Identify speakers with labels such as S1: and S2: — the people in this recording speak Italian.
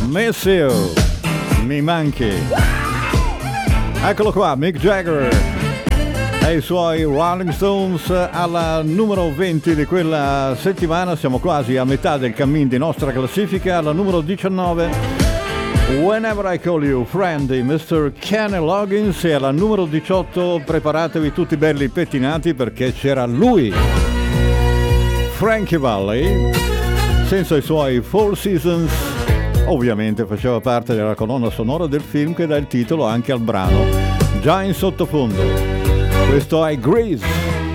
S1: Miss You, mi manchi. Eccolo qua, Mick Jagger e i suoi Rolling Stones alla numero 20 di quella settimana. Siamo quasi a metà del cammin di nostra classifica. Alla numero 19, Whenever I Call You Friend, Mr. Kenny Loggins. E alla numero 18, preparatevi tutti belli pettinati perché c'era lui, Frankie Valli, senza i suoi Four Seasons. Ovviamente faceva parte della colonna sonora del film che dà il titolo anche al brano, già in sottofondo. Questo è Grease.